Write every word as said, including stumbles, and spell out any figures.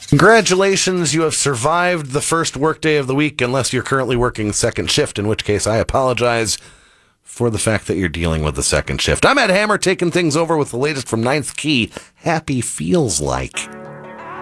Congratulations, you have survived the first workday of the week, unless you're currently working second shift, in which case I apologize for the fact that you're dealing with the second shift. I'm Ed Hammer, taking things over with the latest from Ninth Key. Happy Feels Like.